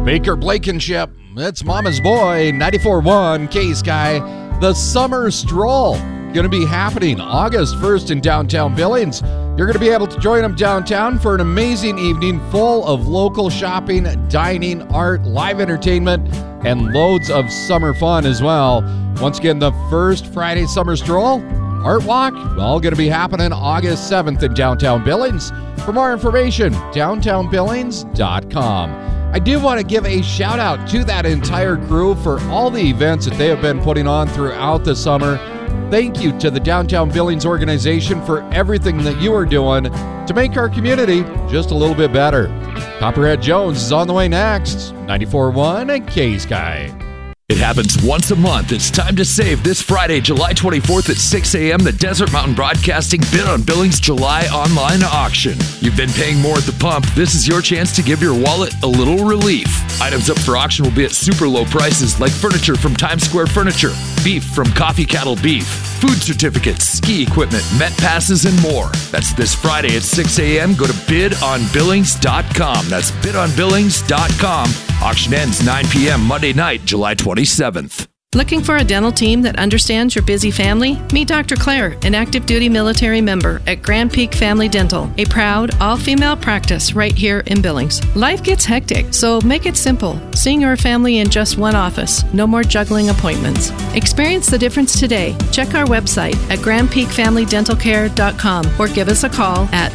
Baker Blankenship, it's Mama's Boy, 94.1 K-Sky. The Summer Stroll going to be happening August 1st in downtown Billings. You're going to be able to join them downtown for an amazing evening full of local shopping, dining, art, live entertainment, and loads of summer fun as well. Once again, the first Friday Summer Stroll, Art Walk, all going to be happening August 7th in downtown Billings. For more information, downtownbillings.com. I do want to give a shout out to that entire crew for all the events that they have been putting on throughout the summer. Thank you to the Downtown Billings organization for everything that you are doing to make our community just a little bit better. Copperhead Jones is on the way next. 94.1 K-Sky. It happens once a month. It's time to save this Friday, July 24th at 6 a.m. the Desert Mountain Broadcasting Bid on Billings July online auction. You've been paying more at the pump. This is your chance to give your wallet a little relief. Items up for auction will be at super low prices like furniture from Times Square Furniture, beef from Coffee Cattle Beef, food certificates, ski equipment, Met passes, and more. That's this Friday at 6 a.m. Go to bidonbillings.com. That's bidonbillings.com. Auction ends 9 p.m. Monday night, July 27th. Looking for a dental team that understands your busy family? Meet Dr. Claire, an active duty military member at Grand Peak Family Dental, a proud all-female practice right here in Billings. Life gets hectic, so make it simple. Seeing your family in just one office. No more juggling appointments. Experience the difference today. Check our website at grandpeakfamilydentalcare.com or give us a call at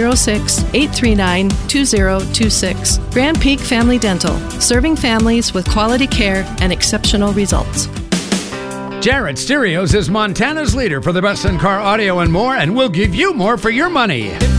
406-839-2026. Grand Peak Family Dental, serving families with quality care and exceptional results. Jarrett Stereos is Montana's leader for the best in-car audio and more, and we'll give you more for your money.